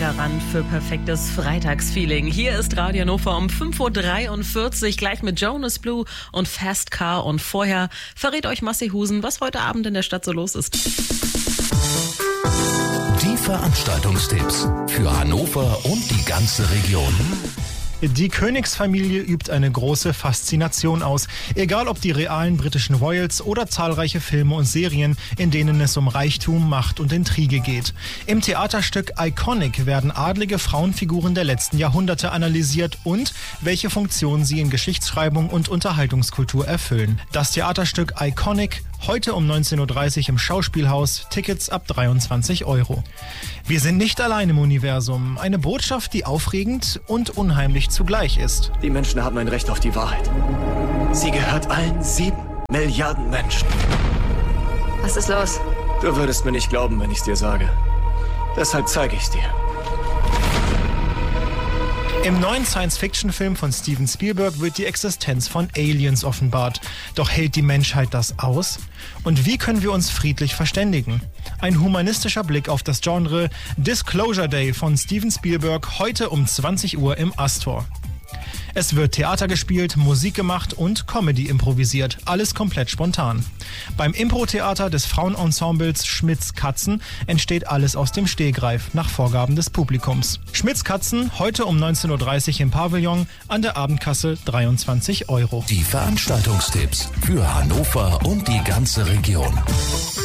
Garant für perfektes Freitagsfeeling. Hier ist Radio Hannover um 5.43 Uhr, gleich mit Jonas Blue und Fast Car. Und vorher verrät euch Massi Husen, was heute Abend in der Stadt so los ist. Die Veranstaltungstipps für Hannover und die ganze Region. Die Königsfamilie übt eine große Faszination aus. Egal ob die realen britischen Royals oder zahlreiche Filme und Serien, in denen es um Reichtum, Macht und Intrige geht. Im Theaterstück Iconic werden adlige Frauenfiguren der letzten Jahrhunderte analysiert und welche Funktion sie in Geschichtsschreibung und Unterhaltungskultur erfüllen. Das Theaterstück Iconic heute um 19.30 Uhr im Schauspielhaus, Tickets ab 23 €. Wir sind nicht allein im Universum. Eine Botschaft, die aufregend und unheimlich zugleich ist. Die Menschen haben ein Recht auf die Wahrheit. Sie gehört allen 7 Milliarden Menschen. Was ist los? Du würdest mir nicht glauben, wenn ich es dir sage. Deshalb zeige ich es dir. Im neuen Science-Fiction-Film von Steven Spielberg wird die Existenz von Aliens offenbart. Doch hält die Menschheit das aus? Und wie können wir uns friedlich verständigen? Ein humanistischer Blick auf das Genre Disclosure Day von Steven Spielberg heute um 20 Uhr im Astor. Es wird Theater gespielt, Musik gemacht und Comedy improvisiert. Alles komplett spontan. Beim Impro-Theater des Frauenensembles Schmitz Katzen entsteht alles aus dem Stegreif nach Vorgaben des Publikums. Schmitz Katzen heute um 19.30 Uhr im Pavillon, an der Abendkasse 23 €. Die Veranstaltungstipps für Hannover und die ganze Region.